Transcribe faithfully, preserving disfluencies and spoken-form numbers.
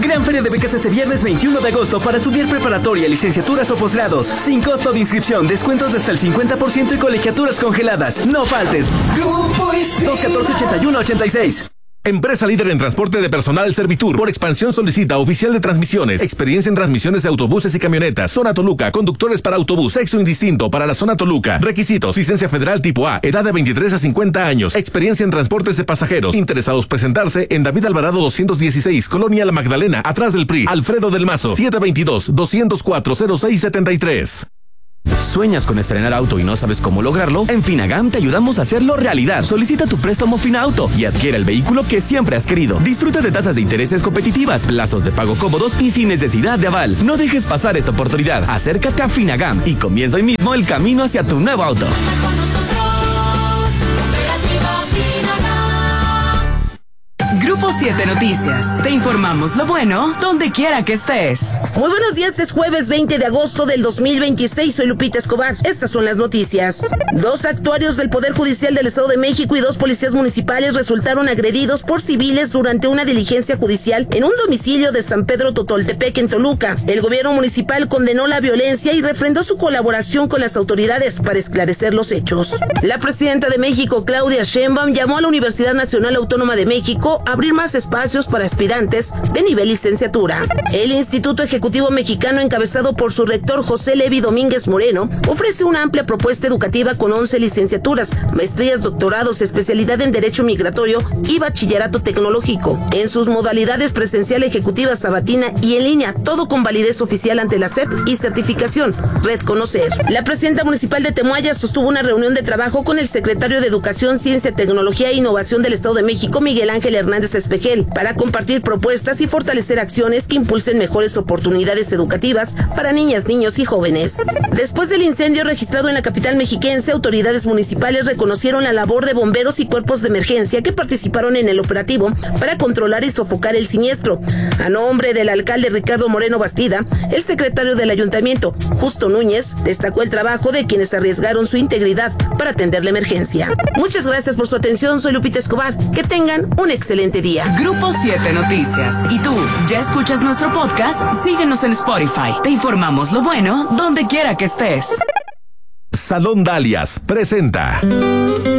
Gran feria de becas este viernes veintiuno de agosto para estudiar preparatoria, licenciaturas o posgrados. Sin costo de inscripción, descuentos de hasta el cincuenta por ciento y colegiaturas congeladas. No faltes. Grupo Isil. dos catorce, ochenta y uno, ochenta y seis. Empresa líder en transporte de personal Servitur. Por expansión solicita oficial de transmisiones. Experiencia en transmisiones de autobuses y camionetas. Zona Toluca. Conductores para autobús. Sexo indistinto para la zona Toluca. Requisitos. Licencia federal tipo A. Edad de veintitrés a cincuenta años. Experiencia en transportes de pasajeros. Interesados presentarse en David Alvarado doscientos dieciséis. Colonia La Magdalena. Atrás del P R I. Alfredo del Mazo. siete veintidós, doscientos cuatro, cero seis setenta y tres. ¿Sueñas con estrenar auto y no sabes cómo lograrlo? En Finagam te ayudamos a hacerlo realidad. Solicita tu préstamo Finauto y adquiere el vehículo que siempre has querido. Disfruta de tasas de intereses competitivas, plazos de pago cómodos y sin necesidad de aval. No dejes pasar esta oportunidad. Acércate a Finagam y comienza hoy mismo el camino hacia tu nuevo auto. Grupo siete Noticias. Te informamos lo bueno donde quiera que estés. Muy buenos días, es jueves veinte de agosto del dos mil veintiséis. Soy Lupita Escobar. Estas son las noticias. Dos actuarios del Poder Judicial del Estado de México y dos policías municipales resultaron agredidos por civiles durante una diligencia judicial en un domicilio de San Pedro Totoltepec, en Toluca. El gobierno municipal condenó la violencia y refrendó su colaboración con las autoridades para esclarecer los hechos. La presidenta de México, Claudia Sheinbaum, llamó a la Universidad Nacional Autónoma de México a abrir más espacios para aspirantes de nivel licenciatura. El Instituto Ejecutivo Mexicano, encabezado por su rector José Levi Domínguez Moreno, ofrece una amplia propuesta educativa con once licenciaturas, maestrías, doctorados, especialidad en Derecho Migratorio y Bachillerato Tecnológico. En sus modalidades presencial, ejecutiva, sabatina y en línea, todo con validez oficial ante la S E P y certificación Red Conocer. La presidenta municipal de Temoaya sostuvo una reunión de trabajo con el secretario de Educación, Ciencia, Tecnología e Innovación del Estado de México, Miguel Ángel Hernández Espejel, para compartir propuestas y fortalecer acciones que impulsen mejores oportunidades educativas para niñas, niños y jóvenes. Después del incendio registrado en la capital mexiquense, autoridades municipales reconocieron la labor de bomberos y cuerpos de emergencia que participaron en el operativo para controlar y sofocar el siniestro. A nombre del alcalde Ricardo Moreno Bastida, el secretario del ayuntamiento, Justo Núñez, destacó el trabajo de quienes arriesgaron su integridad para atender la emergencia. Muchas gracias por su atención, soy Lupita Escobar. Que tengan un excelente día. Grupo siete Noticias. ¿Y tú, ya escuchas nuestro podcast? Síguenos en Spotify. Te informamos lo bueno donde quiera que estés. Salón Dalias presenta